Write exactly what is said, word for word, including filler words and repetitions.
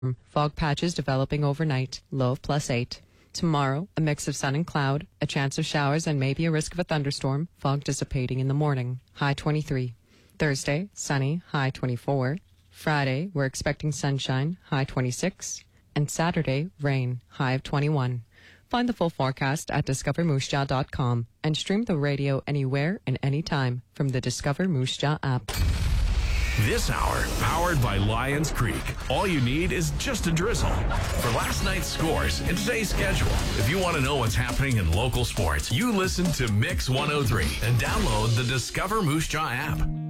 Fog patches developing overnight. Low of plus eight. Tomorrow, a mix of sun and cloud, a chance of showers and maybe a risk of a thunderstorm. Fog dissipating in the morning. High twenty-three. Thursday, sunny. High twenty-four. Friday, we're expecting sunshine. High twenty-six. And Saturday, rain. High of twenty-one. Find the full forecast at discover moose jaw dot com and stream the radio anywhere and anytime from the Discover Moose Jaw app. This hour, powered by Lions Creek. All you need is just a drizzle. For last night's scores and today's schedule, if you want to know what's happening in local sports, you listen to Mix one oh three and download the Discover Moose Jaw app.